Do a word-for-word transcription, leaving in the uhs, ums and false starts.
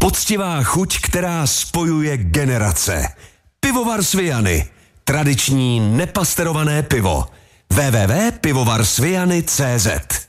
Poctivá chuť, která spojuje generace. Pivovar Svijany. Tradiční nepasterované pivo. w w w tečka pivovar svijany tečka cé zet